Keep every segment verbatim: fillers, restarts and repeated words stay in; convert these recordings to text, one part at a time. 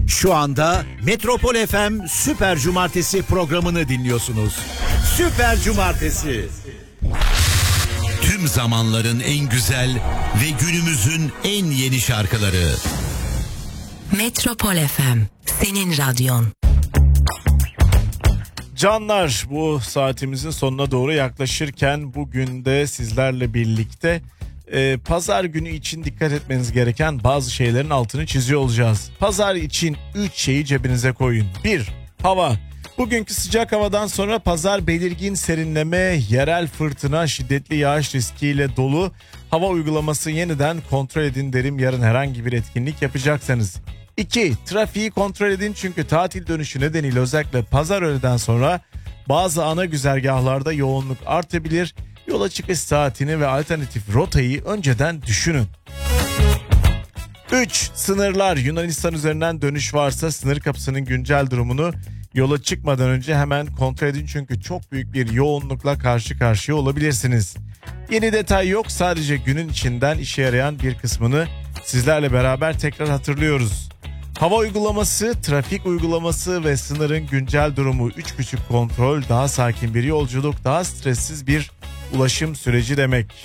Şu anda Metropol F M Süper Cumartesi programını dinliyorsunuz. Süper Cumartesi. Tüm zamanların en güzel ve günümüzün en yeni şarkıları. Metropol F M, senin radyon. Canlar, bu saatimizin sonuna doğru yaklaşırken bugün de sizlerle birlikte e, pazar günü için dikkat etmeniz gereken bazı şeylerin altını çiziyor olacağız. Pazar için üç şeyi cebinize koyun. bir. Hava. Bugünkü sıcak havadan sonra pazar belirgin serinleme, yerel fırtına, şiddetli yağış riskiyle dolu. Hava uygulaması yeniden kontrol edin derim yarın herhangi bir etkinlik yapacaksanız. iki. Trafiği kontrol edin çünkü tatil dönüşü nedeniyle özellikle pazar öğleden sonra bazı ana güzergahlarda yoğunluk artabilir. Yola çıkış saatini ve alternatif rotayı önceden düşünün. üç. Sınırlar. Yunanistan üzerinden dönüş varsa sınır kapısının güncel durumunu yola çıkmadan önce hemen kontrol edin çünkü çok büyük bir yoğunlukla karşı karşıya olabilirsiniz. Yeni detay yok, sadece günün içinden işe yarayan bir kısmını sizlerle beraber tekrar hatırlıyoruz. Hava uygulaması, trafik uygulaması ve sınırın güncel durumu, üç küçük kontrol, daha sakin bir yolculuk, daha stressiz bir ulaşım süreci demek.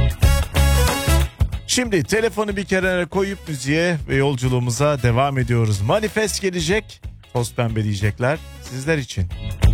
Şimdi telefonu bir kenara koyup müziğe ve yolculuğumuza devam ediyoruz. Manifest gelecek, toz pembe diyecekler sizler için.